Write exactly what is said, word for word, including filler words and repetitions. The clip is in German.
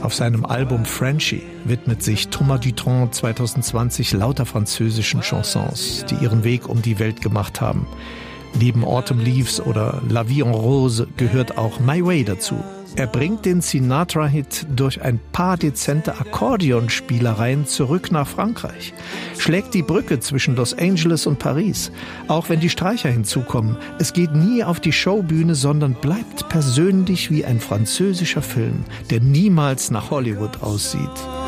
Auf seinem Album Frenchy widmet sich Thomas Dutronc zweitausendzwanzig lauter französischen Chansons, die ihren Weg um die Welt gemacht haben. Neben Autumn Leaves oder La Vie en Rose gehört auch My Way dazu. Er bringt den Sinatra-Hit durch ein paar dezente Akkordeonspielereien zurück nach Frankreich, schlägt die Brücke zwischen Los Angeles und Paris, auch wenn die Streicher hinzukommen. Es geht nie auf die Showbühne, sondern bleibt persönlich wie ein französischer Film, der niemals nach Hollywood aussieht.